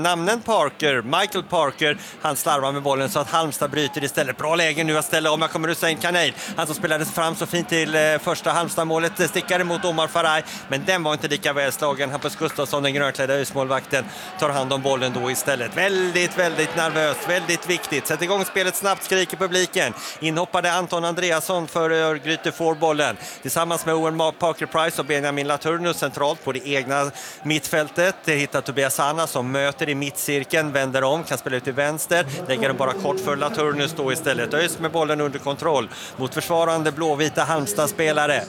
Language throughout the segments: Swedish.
namnen Michael Parker, han slarvar med bollen så att Halmstad bryter istället. Bra läge nu att ställa om. Här kommer Hussein Kanel. Han som spelade fram så fint till första Halmstad-målet, stickade mot Omar Faraj, men den var inte lika väl slagen. Hampus Gustafsson, den grönklädda ÖIS-målvakten, tar hand om bollen då istället. Väldigt, väldigt nervöst, väldigt viktigt. Sätt igång spelet snabbt, skriker publiken. Inhoppade Anton Andreasson för Örgryte får bollen. Tillsammans med Owen Parker Price och Benjamin Laturnus centralt på det egna mittfältet. Det hittar Tobias Anna som möter i mittcirkeln, vänder om, kan spela ut till vänster. Lägger den bara kort för Laturnus då istället. ÖIS med bollen under kontroll mot försvarande blåvita Halmstad-spelare.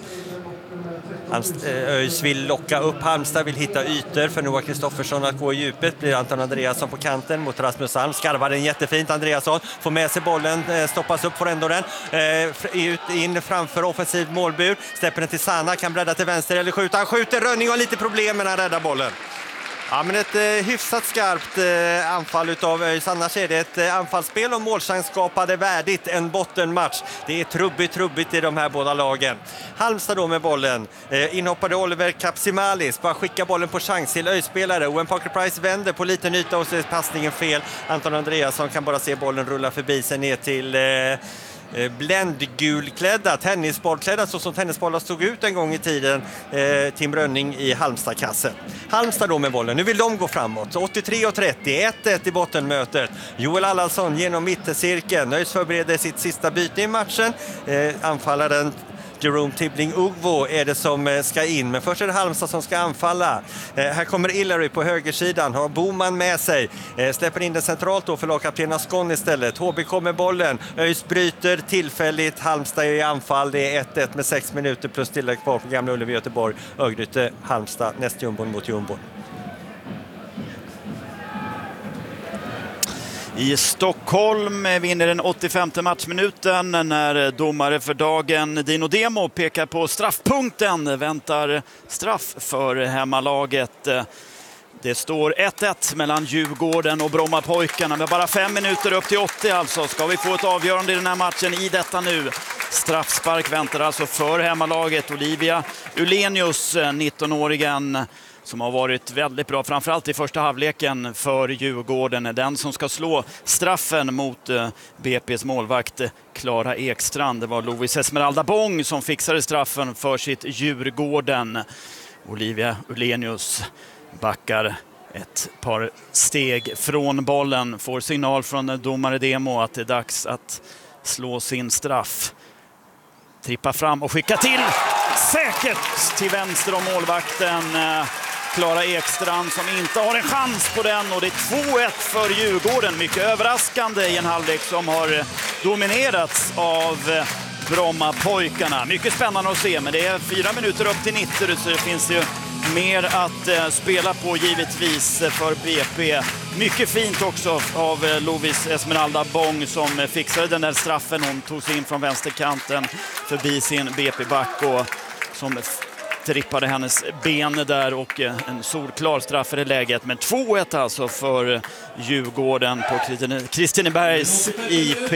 ÖIS vill locka upp Halmstad, vill hitta ytor för Noah Kristoffersson att gå i djupet. Blir Anton Andreasson på kanten mot Rasmus Alm. Skarvar den jättefint. Andreasson får med sig bollen, stoppas upp, får ändå den in framför offensiv målbur. Släpper den till Sanna, kan bredda till vänster eller skjuta. Han skjuter, Rönning har lite problem när han räddar bollen. Ja, men ett hyfsat skarpt anfall utav ÖIS. Annars är det ett anfallsspel och målchans skapade värdigt en bottenmatch. Det är trubbigt i de här båda lagen. Halmstad då med bollen. Inhoppade Oliver Kapsimalis. Bara skicka bollen på chans till ÖIS-spelare. Owen Parker Price vänder på liten yta och så är passningen fel. Anton Andreasson kan bara se bollen rulla förbi sig ner till bländgulklädda, tennisbollklädda så som tennisbollar stod ut en gång i tiden. Tim Rönning i Halmstad-kassen. Halmstad då med bollen. Nu vill de gå framåt. 83-30, 1-1 i bottenmötet. Joel Allarsson genom mittcirkeln. ÖIS förbereder sitt sista byte i matchen. Anfallaren Jerome Tibbling-Ugvo är det som ska in. Men först är det Halmstad som ska anfalla. Här kommer Hillary på högersidan. Har Boman med sig. Släpper in den centralt då för lagkapten Ascon istället. HBK med bollen. ÖIS bryter tillfälligt. Halmstad är i anfall. Det är 1-1 med 6 minuter plus tillägg kvar på Gamla Ullevi Göteborg. Örgryte, Halmstad, näst jumbon mot jumbon. I Stockholm vinner den 85:e matchminuten när domare för dagen Dino Demo pekar på straffpunkten. Väntar straff för hemmalaget. Det står 1-1 mellan Djurgården och Brommapojkarna med bara 5 minuter upp till 80 alltså. Ska vi få ett avgörande i den här matchen i detta nu? Straffspark väntar alltså för hemmalaget. Olivia Ulenius, 19-åringen, som har varit väldigt bra, framförallt i första halvleken för Djurgården. Den som ska slå straffen mot BP's målvakt Klara Ekstrand. Det var Lovis Esmeralda Bong som fixade straffen för sitt Djurgården. Olivia Ulenius backar ett par steg från bollen. Får signal från domare Demo att det är dags att slå sin straff. Trippa fram och skicka till säkert till vänster om målvakten Klara Ekstrand som inte har en chans på den, och det är 2-1 för Djurgården. Mycket överraskande i en halvlek som har dominerats av Brommapojkarna. Mycket spännande att se, men det är 4 minuter upp till 90 så det finns ju mer att spela på givetvis för BP. Mycket fint också av Lovis Esmeralda Bong som fixade den där straffen. Hon tog sig in från vänsterkanten förbi sin BP-back och som trippade hennes ben där, och en solklar straff i det läget. Men 2-1 alltså för Djurgården på Kristinebergs IP.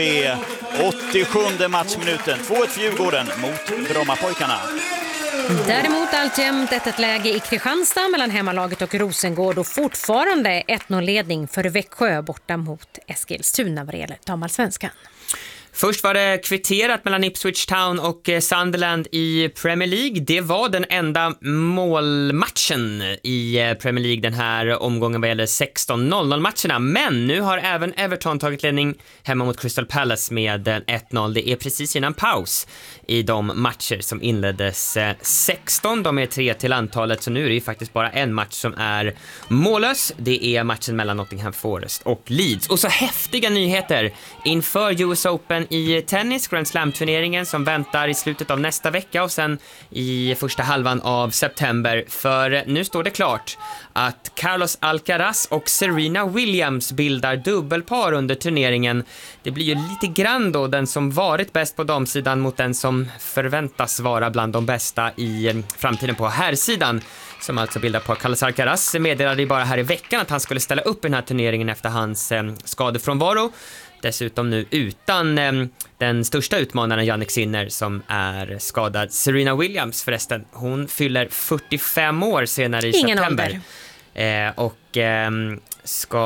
87:e matchminuten. 2-1 för Djurgården mot Brommapojkarna. Däremot alltjämt ett läge i Kristianstad mellan hemmalaget och Rosengård och fortfarande 1-0-ledning för Växjö borta mot Eskilstuna vad det gäller damallsvenskan. Först var det kvitterat mellan Ipswich Town och Sunderland i Premier League. Det var den enda målmatchen i Premier League den här omgången vad gäller 16-0-matcherna. Men nu har även Everton tagit ledning hemma mot Crystal Palace med 1-0. Det är precis innan paus i de matcher som inleddes 16. De är 3 till antalet, så nu är det ju faktiskt bara en match som är mållös. Det är matchen mellan Nottingham Forest och Leeds. Och så häftiga nyheter inför US Open i tennis, Grand Slam-turneringen som väntar i slutet av nästa vecka och sen i första halvan av september. För nu står det klart att Carlos Alcaraz och Serena Williams bildar dubbelpar under turneringen. Det blir ju lite grann då den som varit bäst på damsidan mot den som förväntas vara bland de bästa i framtiden på herrsidan, som alltså bildar på. Carlos Alcaraz meddelade ju bara här i veckan att han skulle ställa upp i den här turneringen efter hans skadefrånvaro. Dessutom nu utan den största utmanaren Jannik Sinner som är skadad. Serena Williams förresten, hon fyller 45 år senare i september. Och ska